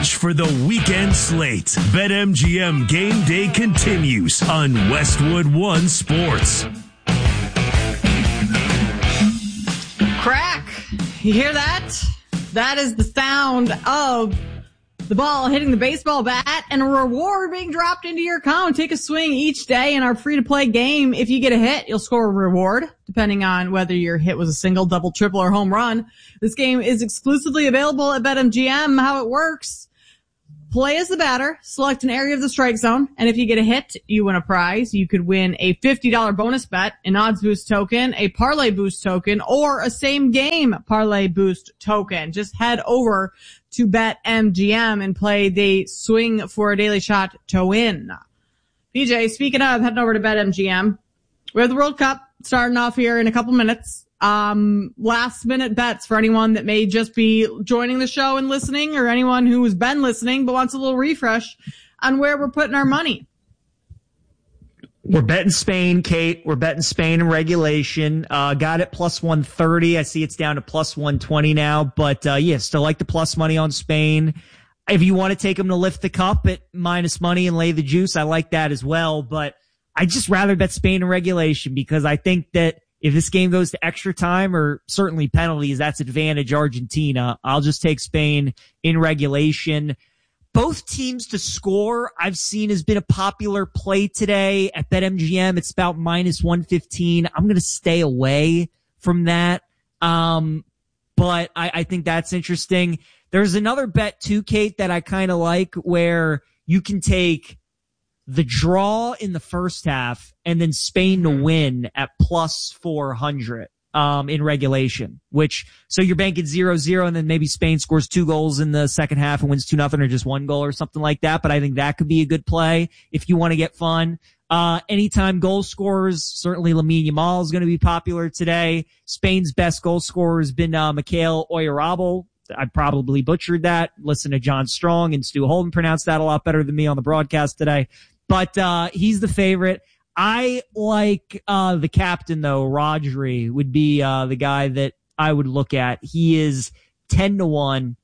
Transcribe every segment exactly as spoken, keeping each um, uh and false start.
rematch for the weekend slate. BetMGM Game Day continues on Westwood One Sports. Crack. You hear that? That is the sound of the ball hitting the baseball bat and a reward being dropped into your account. Take a swing each day in our free-to-play game. If you get a hit, you'll score a reward, depending on whether your hit was a single, double, triple, or home run. This game is exclusively available at BetMGM. How it works: play as the batter, select an area of the strike zone, and if you get a hit, you win a prize. You could win a fifty dollars bonus bet, an odds boost token, a parlay boost token, or a same game parlay boost token. Just head over to BetMGM and play the swing for a daily shot to win. P J, speaking of heading over to BetMGM, we have the World Cup starting off here in a couple minutes. Um, last minute bets for anyone that may just be joining the show and listening, or anyone who has been listening but wants a little refresh on where we're putting our money. We're betting Spain, Kate. We're betting Spain in regulation. Uh, got it plus one thirty. I see it's down to plus one twenty now, but, uh, yeah, still like the plus money on Spain. If you want to take them to lift the cup at minus money and lay the juice, I like that as well, but I just rather bet Spain in regulation because I think that if this game goes to extra time or certainly penalties, that's advantage Argentina. I'll just take Spain in regulation. Both teams to score I've seen has been a popular play today at BetMGM. It's about minus one fifteen. I'm going to stay away from that. Um, but I, I think that's interesting. There's another bet too, Kate, that I kind of like where you can take the draw in the first half and then Spain to win at plus four hundred. Um, in regulation, which, so you're banking zero, zero, and then maybe Spain scores two goals in the second half and wins two nothing or just one goal or something like that. But I think that could be a good play if you want to get fun. Uh, anytime goal scorers, certainly Lamine Yamal is going to be popular today. Spain's best goal scorer has been, uh, Mikhail Oyarzabal. I probably butchered that. Listen to John Strong and Stu Holden pronounce that a lot better than me on the broadcast today. But, uh, he's the favorite. I like, uh, the captain though. Rodri would be, uh, the guy that I would look at. He is ten to one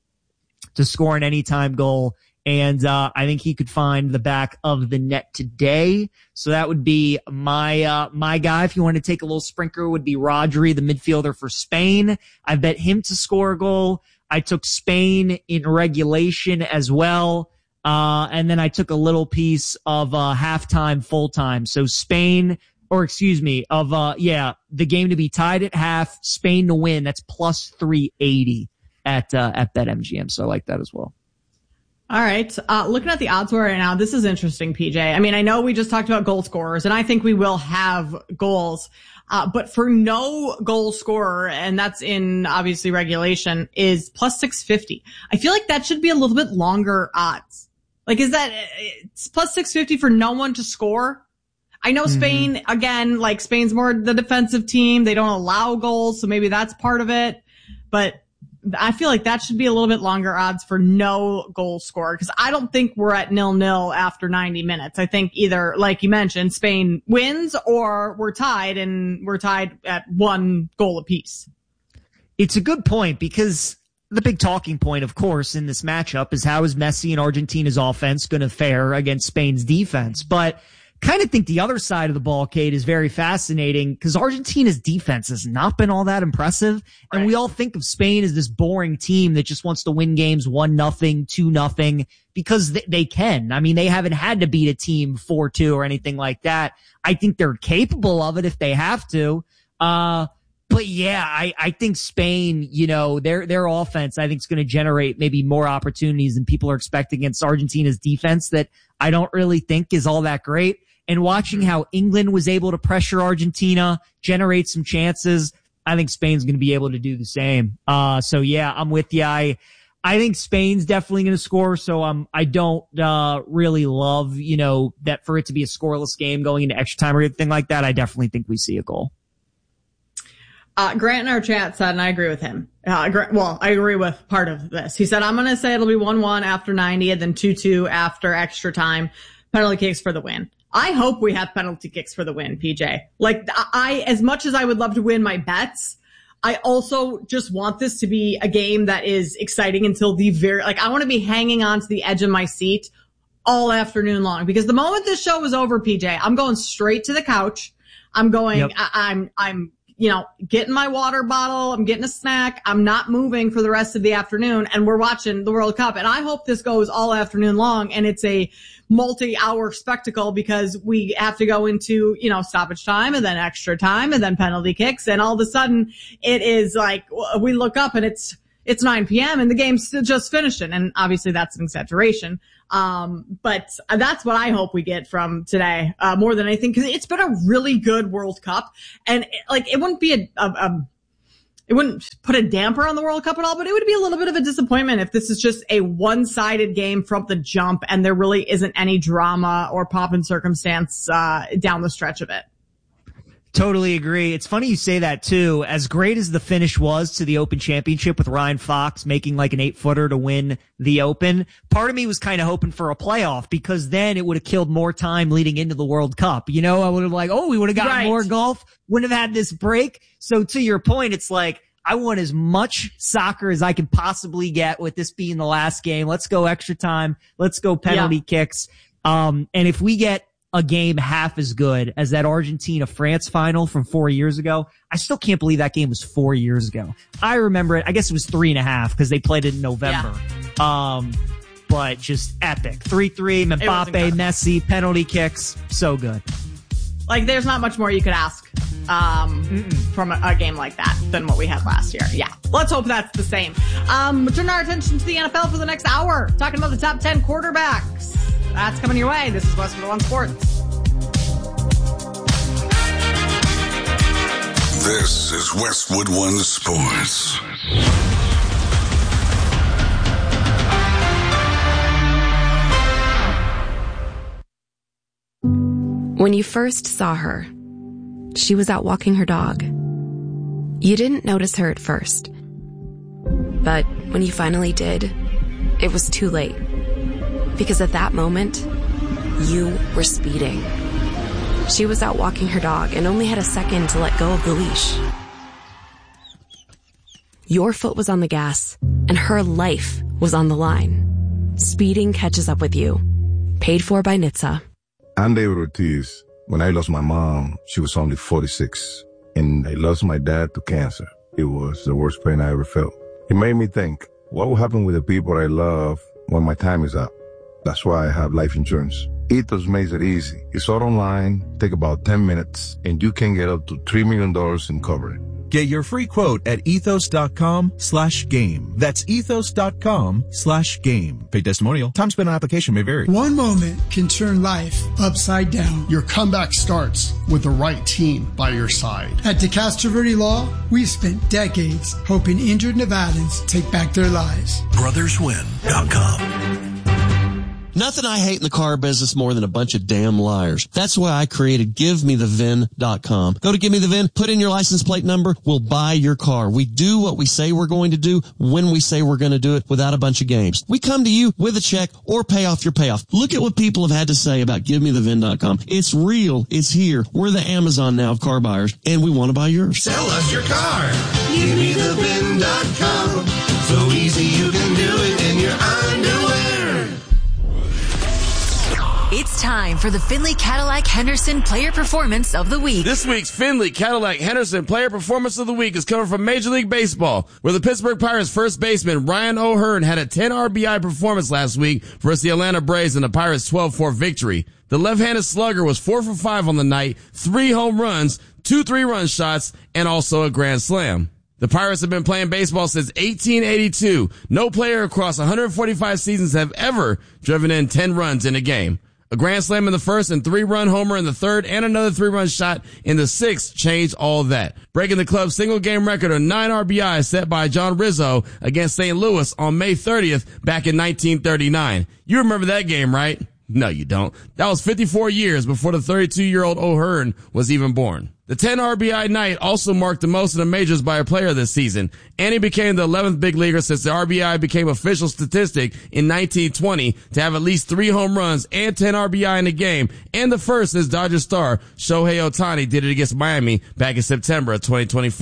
to score an anytime goal. And, uh, I think he could find the back of the net today. So that would be my, uh, my guy. If you want to take a little sprinkler, would be Rodri, the midfielder for Spain. I bet him to score a goal. I took Spain in regulation as well. Uh, and then I took a little piece of, uh, halftime, full time. So Spain, or excuse me, of, uh, yeah, the game to be tied at half, Spain to win. That's plus three eighty at, uh, at BetMGM. So I like that as well. All right. Uh, looking at the odds for right now, this is interesting, P J. I mean, I know we just talked about goal scorers and I think we will have goals. Uh, but for no goal scorer, and that's in obviously regulation, is plus six fifty. I feel like that should be a little bit longer odds. Like, is that, it's plus six fifty for no one to score? I know Spain, mm-hmm. again, like Spain's more the defensive team. They don't allow goals, so maybe that's part of it. But I feel like that should be a little bit longer odds for no goal scorer, because I don't think we're at nil-nil after ninety minutes. I think either, like you mentioned, Spain wins or we're tied, and we're tied at one goal apiece. It's a good point because the big talking point, of course, in this matchup is how is Messi and Argentina's offense going to fare against Spain's defense. But kind of think the other side of the ball, Kate, is very fascinating because Argentina's defense has not been all that impressive. And right. we all think of Spain as this boring team that just wants to win games one nothing, two nothing because they, they can. I mean, they haven't had to beat a team four two or anything like that. I think they're capable of it if they have to. Uh, But yeah, I, I think Spain, you know, their, their offense, I think is going to generate maybe more opportunities than people are expecting against Argentina's defense that I don't really think is all that great. And watching how England was able to pressure Argentina, generate some chances, I think Spain's going to be able to do the same. Uh, so yeah, I'm with you. I, I think Spain's definitely going to score. So um, I don't, uh, really love, you know, that for it to be a scoreless game going into extra time or anything like that. I definitely think we see a goal. Uh, Grant in our chat said, and I agree with him. Uh, well, I agree with part of this. He said, I'm going to say it'll be one one after ninety and then two two after extra time. Penalty kicks for the win. I hope we have penalty kicks for the win, P J. Like, I, as much as I would love to win my bets, I also just want this to be a game that is exciting until the very, like, I want to be hanging on to the edge of my seat all afternoon long, because the moment this show is over, P J, I'm going straight to the couch. I'm going, yep. I, I'm, I'm, you know, getting my water bottle. I'm getting a snack. I'm not moving for the rest of the afternoon, and we're watching the World Cup. And I hope this goes all afternoon long and it's a multi-hour spectacle, because we have to go into, you know, stoppage time and then extra time and then penalty kicks. And all of a sudden it is like, we look up and it's, it's nine p.m. and the game's still just finishing. And obviously that's an exaggeration. Um, but that's what I hope we get from today, uh, more than anything, because it's been a really good World Cup. And like, it wouldn't be a, a, a, it wouldn't put a damper on the World Cup at all, but it would be a little bit of a disappointment if this is just a one-sided game from the jump and there really isn't any drama or pomp and circumstance, uh, down the stretch of it. Totally agree. It's funny you say that too. As great as the finish was to the Open Championship with Ryan Fox making like an eight footer to win the Open, part of me was kind of hoping for a playoff, because then it would have killed more time leading into the World Cup. You know, I would have like, oh, we would have gotten right. more golf, wouldn't have had this break. So to your point, it's like, I want as much soccer as I can possibly get with this being the last game. Let's go extra time. Let's go penalty yeah. kicks. Um, and if we get a game half as good as that Argentina-France final from four years ago, I still can't believe that game was four years ago. I remember it. I guess it was three and a half because they played it in November. Yeah. Um, but just epic. three three, Mbappe, Messi, penalty kicks. So good. Like, there's not much more you could ask um Mm-mm. from a, a game like that than what we had last year. Yeah. Let's hope that's the same. Um, turn our attention to the N F L for the next hour, talking about the top ten quarterbacks. That's coming your way. This is Westwood One Sports. This is Westwood One Sports. When you first saw her, she was out walking her dog. You didn't notice her at first. But when you finally did, it was too late. Because at that moment, you were speeding. She was out walking her dog and only had a second to let go of the leash. Your foot was on the gas, and her life was on the line. Speeding catches up with you. Paid for by N H T S A. I'm David Ortiz. When I lost my mom, she was only forty-six, and I lost my dad to cancer. It was the worst pain I ever felt. It made me think, what will happen with the people I love when my time is up? That's why I have life insurance. Ethos makes it easy. It's all online, take about ten minutes, and you can get up to three million dollars in coverage. Get your free quote at ethos.com slash game. That's ethos.com slash game. Paid testimonial. Time spent on application may vary. One moment can turn life upside down. Your comeback starts with the right team by your side. At DeCastro Verde Law, we've spent decades helping injured Nevadans take back their lives. brothers win dot com. Nothing I hate in the car business more than a bunch of damn liars. That's why I created give me the V I N dot com. Go to Give Me The V I N, put in your license plate number, we'll buy your car. We do what we say we're going to do when we say we're going to do it without a bunch of games. We come to you with a check or pay off your payoff. Look at what people have had to say about Give Me The V I N dot com. It's real. It's here. We're the Amazon now of car buyers, and we want to buy yours. Sell us your car. Give Me The V I N dot com. So easy you can do it in your underwear. It's time for the Findlay Cadillac Henderson Player Performance of the Week. This week's Findlay Cadillac Henderson Player Performance of the Week is coming from Major League Baseball, where the Pittsburgh Pirates first baseman Ryan O'Hearn had a ten R B I performance last week versus the Atlanta Braves in the Pirates' twelve four victory. The left-handed slugger was four for five on the night, three home runs, two three-run shots, and also a grand slam. The Pirates have been playing baseball since eighteen eighty-two. No player across one hundred forty-five seasons have ever driven in ten runs in a game. A grand slam in the first and three-run homer in the third and another three-run shot in the sixth changed all of that, breaking the club's single-game record of nine R B Is set by John Rizzo against Saint Louis on May thirtieth back in nineteen thirty-nine. You remember that game, right? No, you don't. That was fifty-four years before the thirty-two-year-old O'Hearn was even born. The ten R B I night also marked the most in the majors by a player this season, and he became the eleventh big leaguer since the R B I became official statistic in nineteen twenty to have at least three home runs and ten R B I in a game, and the first since Dodger star Shohei Ohtani did it against Miami back in September of twenty twenty-four.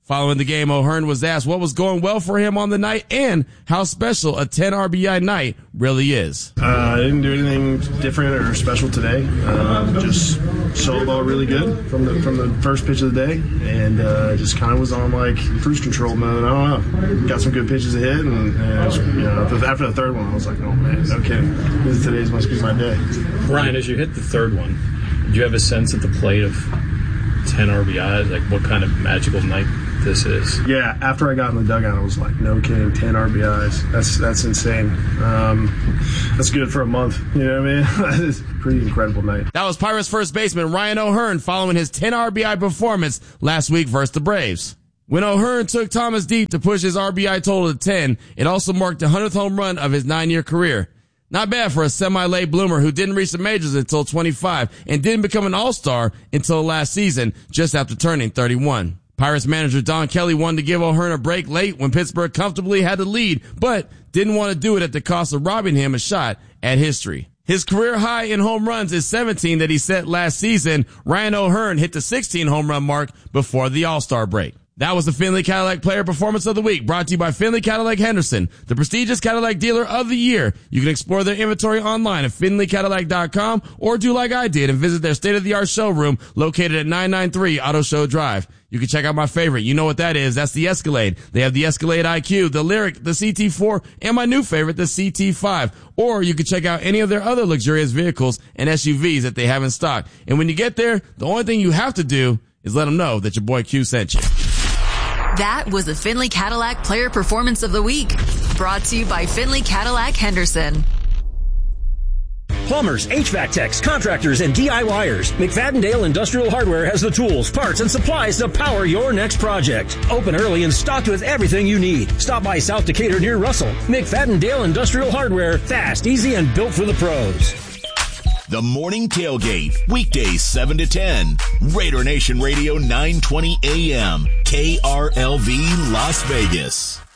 Following the game, O'Hearn was asked what was going well for him on the night and how special a ten R B I night really is. Uh, I didn't do anything different or special today. Uh, just solo ball really good from the from the first pitch of the day, and uh, just kind of was on like cruise control mode. I don't know. Got some good pitches to hit, and, and it was, you know, after the third one, I was like, oh man, no kidding. This today's must be my day. Ryan, as you hit the third one, do you have a sense at the plate of ten R B Is, like what kind of magical night this is? Yeah, after I got in the dugout, I was like, no kidding, ten R B Is. That's that's insane. Um, that's good for a month. You know what I mean? It's a pretty incredible night. That was Pirates first baseman Ryan O'Hearn following his ten R B I performance last week versus the Braves. When O'Hearn took Thomas deep to push his R B I total to ten, it also marked the hundredth home run of his nine-year career. Not bad for a semi-late bloomer who didn't reach the majors until twenty-five and didn't become an all-star until last season, just after turning thirty-one. Pirates manager Don Kelly wanted to give O'Hearn a break late when Pittsburgh comfortably had the lead, but didn't want to do it at the cost of robbing him a shot at history. His career high in home runs is seventeen that he set last season. Ryan O'Hearn hit the sixteen home run mark before the All-Star break. That was the Findlay Cadillac Player Performance of the Week, brought to you by Findlay Cadillac Henderson, the prestigious Cadillac dealer of the year. You can explore their inventory online at Findlay Cadillac dot com or do like I did and visit their state-of-the-art showroom located at nine ninety-three Auto Show Drive. You can check out my favorite. You know what that is. That's the Escalade. They have the Escalade I Q, the Lyric, the C T four, and my new favorite, the C T five. Or you can check out any of their other luxurious vehicles and S U Vs that they have in stock. And when you get there, the only thing you have to do is let them know that your boy Q sent you. That was the Findlay Cadillac Player Performance of the Week, brought to you by Findlay Cadillac Henderson. Plumbers, H V A C techs, contractors, and DIYers. McFadden-Dale Industrial Hardware has the tools, parts, and supplies to power your next project. Open early and stocked with everything you need. Stop by South Decatur near Russell. McFadden-Dale Industrial Hardware. Fast, easy, and built for the pros. The Morning Tailgate, weekdays seven to ten. Raider Nation Radio nine twenty A M. K R L V Las Vegas.